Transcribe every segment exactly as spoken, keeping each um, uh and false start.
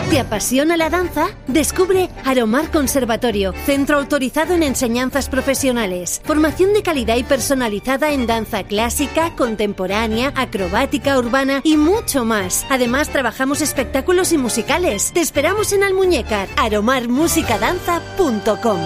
¿Te apasiona la danza? Descubre Aromar Conservatorio, centro autorizado en enseñanzas profesionales. Formación de calidad y personalizada en danza clásica, contemporánea, acrobática, urbana y mucho más. Además, trabajamos espectáculos y musicales. Te esperamos en Almuñécar, aromar música danza punto com.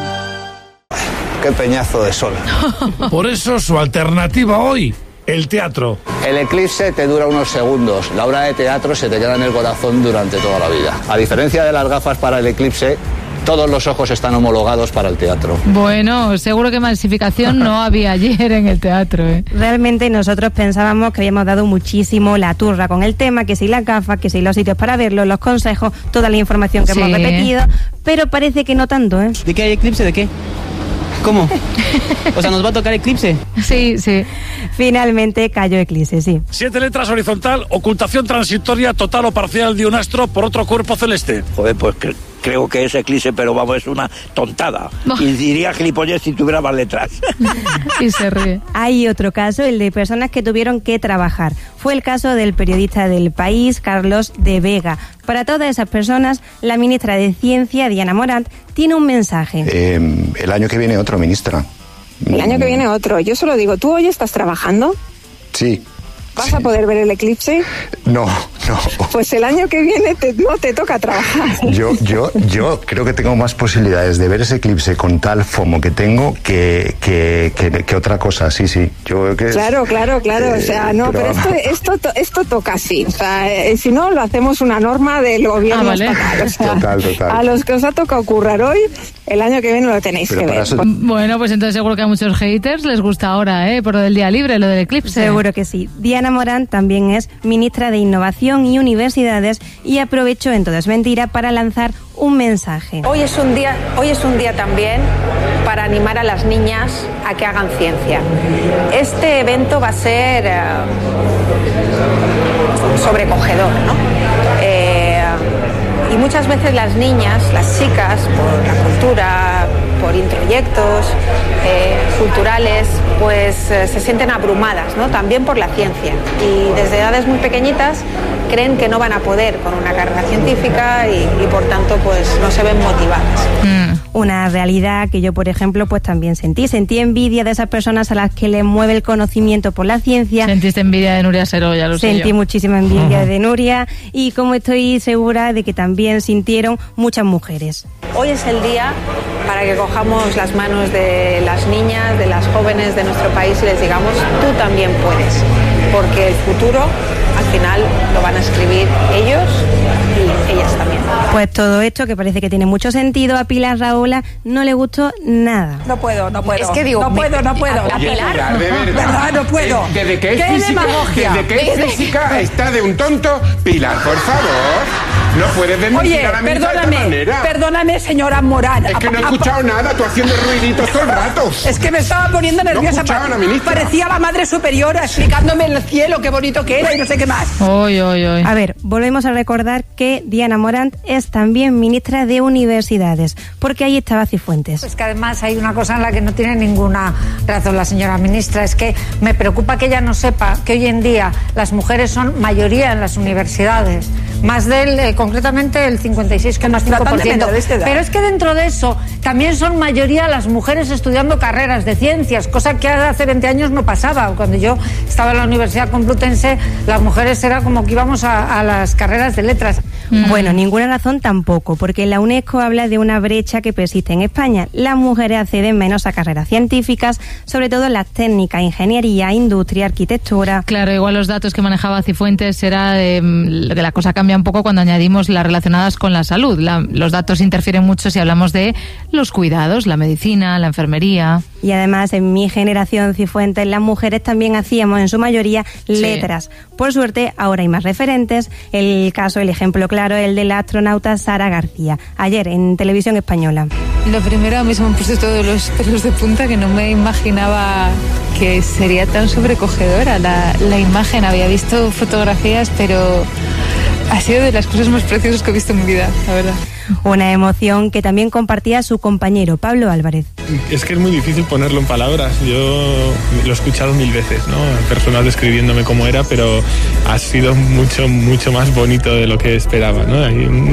Qué peñazo de sol. Por eso su alternativa hoy, el teatro. El eclipse te dura unos segundos. La obra de teatro se te queda en el corazón durante toda la vida. A diferencia de las gafas para el eclipse, todos los ojos están homologados para el teatro. Bueno, seguro que masificación no había ayer en el teatro, ¿eh? Realmente nosotros pensábamos que habíamos dado muchísimo la turra con el tema, que si las gafas, que si los sitios para verlo, los consejos, toda la información que sí. hemos repetido, pero parece que no tanto, ¿eh? ¿De qué hay eclipse? ¿De qué? ¿Cómo? O sea, ¿nos va a tocar eclipse? Sí, sí. Finalmente cayó eclipse, sí. Siete letras horizontal, ocultación transitoria total o parcial de un astro por otro cuerpo celeste. Joder, pues cre- creo que es eclipse, pero vamos, es una tontada. Oh. Y diría gilipollez si tuviera más letras. Y se ríe. Hay otro caso, el de personas que tuvieron que trabajar. Fue el caso del periodista del País, Carlos de Vega. Para todas esas personas, la ministra de Ciencia, Diana Morant, tiene un mensaje. Eh, el año que viene otro, ministra. El año que viene otro. Yo solo digo, ¿tú hoy estás trabajando? Sí. ¿Vas sí. a poder ver el eclipse? No, no. Pues el año que viene te, no te toca trabajar. Yo, yo, yo creo que tengo más posibilidades de ver ese eclipse con tal FOMO que tengo que, que, que, que otra cosa, sí, sí. Yo que claro, es, claro, claro. Eh, o sea, no, pero, pero esto, esto, esto toca así. O sea, eh, si no, lo hacemos una norma del gobierno ah, vale. estatal. O sea, total, total. A los que os ha tocado currar hoy, el año que viene lo tenéis pero que ver. Eso... Bueno, pues entonces seguro que a muchos haters les gusta ahora, ¿eh? Por lo del día libre, lo del eclipse. Seguro que sí. Diana Morant también es ministra de Innovación y Universidades y aprovechó en Todo es Mentira para lanzar un mensaje. Hoy es un día, hoy es un día también para animar a las niñas a que hagan ciencia. Este evento va a ser eh, sobrecogedor, ¿no? Eh, y muchas veces las niñas, las chicas, por la cultura, por introyectos eh, culturales, pues eh, se sienten abrumadas, ¿no? También por la ciencia. Y desde edades muy pequeñitas creen que no van a poder con una carrera científica y, y por tanto pues no se ven motivadas. Mm. Una realidad que yo, por ejemplo, pues también sentí. Sentí envidia de esas personas a las que les mueve el conocimiento por la ciencia. Sentiste envidia de Nuria Seró, ya lo sé yo. Sentí muchísima envidia uh-huh. de Nuria y como estoy segura de que también sintieron muchas mujeres. Hoy es el día para que cojamos las manos de las niñas, de las jóvenes de nuestro país y les digamos, tú también puedes, porque el futuro al final lo van a escribir ellos y ellas también. Pues todo esto, que parece que tiene mucho sentido, a Pilar Rahola no le gustó nada. No puedo, no puedo. Es que digo, no me, puedo, no puedo. A Pilar, de verdad. verdad, no puedo. Desde que es ¿Qué física, demagogia? desde que es física está de un tonto. Pilar, por favor. No puedes desmentir Oye, a la ministra de esta perdóname, manera. perdóname, señora Morán. Es que no he escuchado nada, tú haciendo ruiditos todo el rato. Es que me estaba poniendo nerviosa. No escuchaba a la ministra. Parecía la madre superiora explicándome el cielo, qué bonito que era y no sé qué más. Oy, oy, oy. A ver, volvemos a recordar que Diana Morant es también ministra de Universidades, porque ahí estaba Cifuentes. Es que además hay una cosa en la que no tiene ninguna razón la señora ministra, es que me preocupa que ella no sepa que hoy en día las mujeres son mayoría en las universidades, más del, eh, concretamente el cincuenta y seis coma cinco por ciento. Pero es que dentro de eso también son mayoría las mujeres estudiando carreras de ciencias, cosa que hace veinte años no pasaba. Cuando yo estaba en la Universidad Complutense, las mujeres era como que íbamos a, a las carreras de letras. Mm. Bueno, ninguna razón tampoco, porque la UNESCO habla de una brecha que persiste en España. Las mujeres acceden menos a carreras científicas, sobre todo en las técnicas, ingeniería, industria, arquitectura. Claro, igual los datos que manejaba Cifuentes era de, de la cosa cambia un poco cuando añadimos las relacionadas con la salud. La, los datos interfieren mucho si hablamos de los cuidados, la medicina, la enfermería. Y además, en mi generación Cifuentes, las mujeres también hacíamos en su mayoría letras. Sí. Por suerte, ahora hay más referentes. El caso, el ejemplo claro, el de la astronauta Sara García, ayer en Televisión Española. Lo primero, a mí se me han puesto todos los pelos de punta, que no me imaginaba que sería tan sobrecogedora la, la imagen. Había visto fotografías, pero ha sido de las cosas más preciosas que he visto en mi vida, la verdad. Una emoción que también compartía su compañero Pablo Álvarez. Es que es muy difícil ponerlo en palabras. Yo lo he escuchado mil veces, ¿no? Personas describiéndome cómo era, pero ha sido mucho, mucho más bonito de lo que esperaba, ¿no? Hay